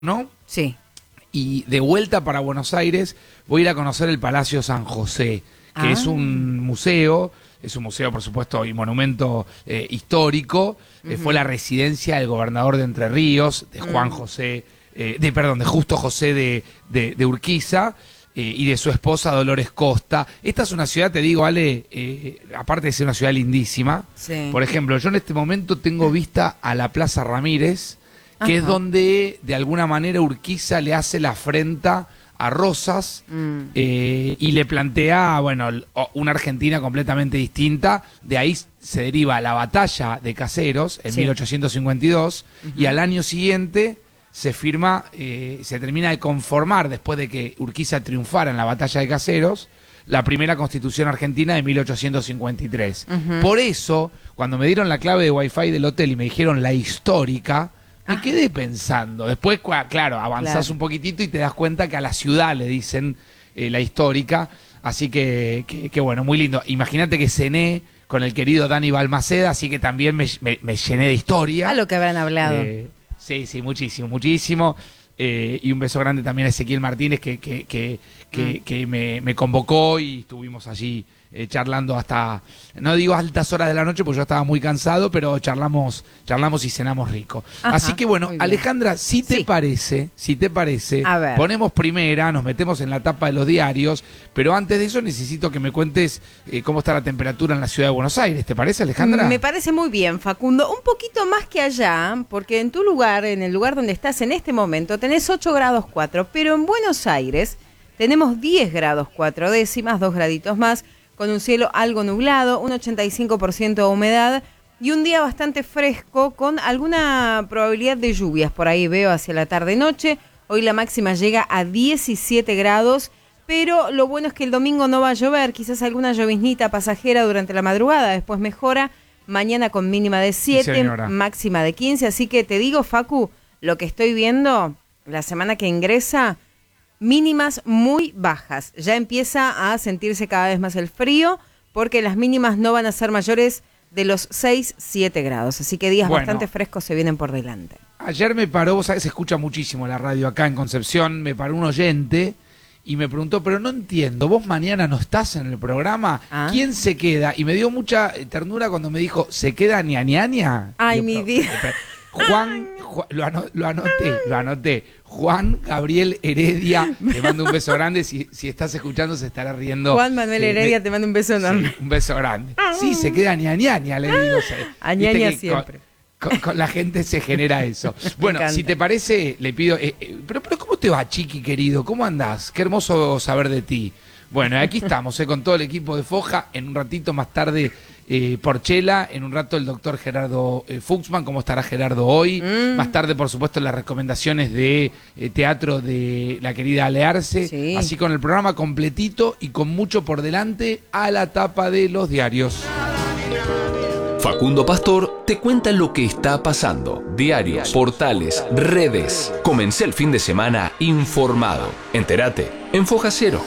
¿no? Sí. Y de vuelta para Buenos Aires voy a ir a conocer el Palacio San José, que es un museo por supuesto y monumento histórico. Fue la residencia del gobernador de Entre Ríos, de Juan José, de Justo José de Urquiza, y de su esposa Dolores Costa. Esta es una ciudad, te digo, Ale, aparte de ser una ciudad lindísima, Sí. por ejemplo, yo en este momento tengo vista a la Plaza Ramírez, que es donde de alguna manera Urquiza le hace la afrenta a Rosas y le plantea, bueno, una Argentina completamente distinta. De ahí se deriva la batalla de Caseros en 1852 y al año siguiente se firma, se termina de conformar, después de que Urquiza triunfara en la batalla de Caseros, la primera Constitución Argentina de 1853. Por eso, cuando me dieron la clave de Wi-Fi del hotel y me dijeron la histórica, me quedé pensando. Después, claro, avanzás un poquitito y te das cuenta que a la ciudad le dicen la histórica. Así que bueno, muy lindo. Imagínate que cené con el querido Dani Balmaceda, así que también me llené de historia. A lo que habrán hablado. Sí, muchísimo, muchísimo. Y un beso grande también a Ezequiel Martínez, que me convocó y estuvimos allí charlando hasta, no digo altas horas de la noche, porque yo estaba muy cansado, pero charlamos y cenamos rico. Ajá, así que bueno, Alejandra, si te parece, A ver. ponemos primera, nos metemos en la tapa de los diarios, pero antes de eso necesito que me cuentes cómo está la temperatura en la ciudad de Buenos Aires. ¿Te parece, Alejandra? Me parece muy bien, Facundo. Un poquito más que allá, porque en tu lugar, en el lugar donde estás en este momento, tenés 8 grados 4, pero en Buenos Aires tenemos 10 grados 4 décimas, 2 graditos más, con un cielo algo nublado, un 85% de humedad y un día bastante fresco con alguna probabilidad de lluvias. Por ahí veo hacia la tarde-noche. Hoy la máxima llega a 17 grados, pero lo bueno es que el domingo no va a llover, quizás alguna lloviznita pasajera durante la madrugada, después mejora. Mañana con mínima de 7, máxima de 15, así que te digo, Facu, lo que estoy viendo la semana que ingresa, mínimas muy bajas. Ya empieza a sentirse cada vez más el frío porque las mínimas no van a ser mayores de los 6, 7 grados. Así que días bastante frescos se vienen por delante. Ayer me paró, vos sabés, se escucha muchísimo la radio acá en Concepción, me paró un oyente y me preguntó, pero no entiendo, vos mañana no estás en el programa, ¿quién se queda? Y me dio mucha ternura cuando me dijo, ¿se queda ñañaña? Ay, mi vida. Juan, lo anoté. Juan Gabriel Heredia, te mando un beso grande. Si estás escuchando, se estará riendo. Juan Manuel Heredia, te mando un beso enorme. Sí, un beso grande. Sí, se queda ñaña, le digo. A ñaña siempre. Con la gente se genera eso. Bueno, si te parece, le pido. Pero ¿cómo te va, Chiqui, querido? ¿Cómo andás? Qué hermoso saber de ti. Bueno, aquí estamos, con todo el equipo de Foja. En un ratito más tarde, Porchela. En un rato, el doctor Gerardo Fuchsman. ¿Cómo estará Gerardo hoy? Más tarde, por supuesto, las recomendaciones de teatro de la querida Alearse. Sí. Así con el programa completito y con mucho por delante a la tapa de los diarios. Facundo Pastor te cuenta lo que está pasando. Diarios, portales, redes. Comencé el fin de semana informado. Entérate en Foja Cero.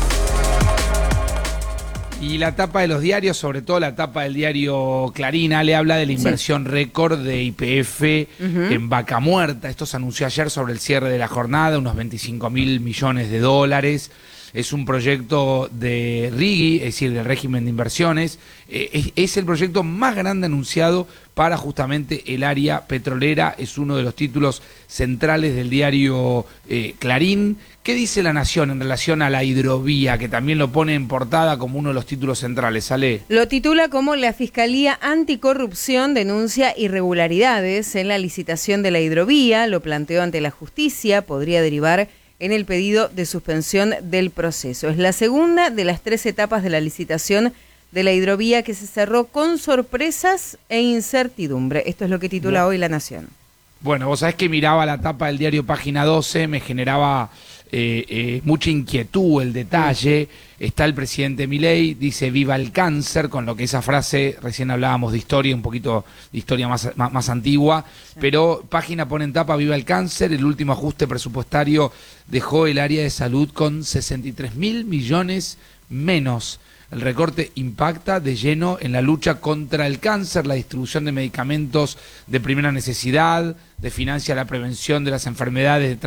Y la tapa de los diarios, sobre todo la tapa del diario Clarín, le habla de la inversión récord de YPF en Vaca Muerta. Esto se anunció ayer sobre el cierre de la jornada, unos 25.000 millones de dólares. Es un proyecto de RIGI, es decir, del régimen de inversiones. Es el proyecto más grande anunciado para justamente el área petrolera. Es uno de los títulos centrales del diario Clarín. ¿Qué dice La Nación en relación a la hidrovía, que también lo pone en portada como uno de los títulos centrales? Ale. Lo titula como la Fiscalía Anticorrupción denuncia irregularidades en la licitación de la hidrovía. Lo planteó ante la justicia, podría derivar en el pedido de suspensión del proceso. Es la segunda de las 3 etapas de la licitación de la hidrovía que se cerró con sorpresas e incertidumbre. Esto es lo que titula hoy La Nación. Bueno, vos sabés que miraba la tapa del diario Página 12, me generaba mucha inquietud el detalle. Está el presidente Milei, dice viva el cáncer, con lo que esa frase, recién hablábamos de historia, un poquito de historia más antigua, pero Página pone en tapa viva el cáncer. El último ajuste presupuestario dejó el área de salud con 63.000 millones menos. El recorte impacta de lleno en la lucha contra el cáncer, la distribución de medicamentos de primera necesidad, financia la prevención de las enfermedades de